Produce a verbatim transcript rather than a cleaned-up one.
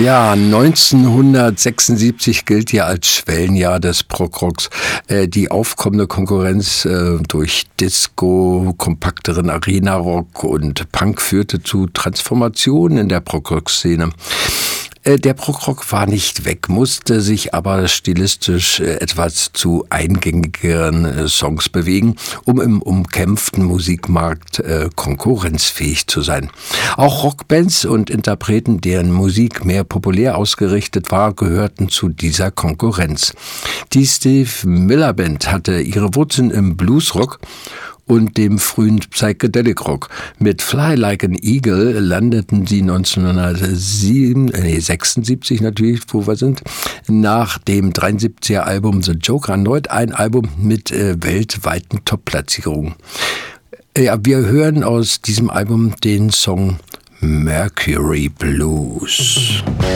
Ja, neunzehnhundertsechsundsiebzig gilt ja als Schwellenjahr des Prog-Rocks. Äh, die aufkommende Konkurrenz äh, durch Disco, kompakteren Arena-Rock und Punk führte zu Transformationen in der Prog-Rock-Szene. Der Prog-Rock war nicht weg, musste sich aber stilistisch etwas zu eingängigeren Songs bewegen, um im umkämpften Musikmarkt konkurrenzfähig zu sein. Auch Rockbands und Interpreten, deren Musik mehr populär ausgerichtet war, gehörten zu dieser Konkurrenz. Die Steve Miller Band hatte ihre Wurzeln im Bluesrock und dem frühen Psychedelic Rock. Mit Fly Like an Eagle landeten sie neunzehnhundertsechsundsiebzig natürlich, wo wir sind, nach dem dreiundsiebziger Album The Joker erneut ein Album mit äh, weltweiten Top-Platzierungen. Ja, wir hören aus diesem Album den Song Mercury Blues.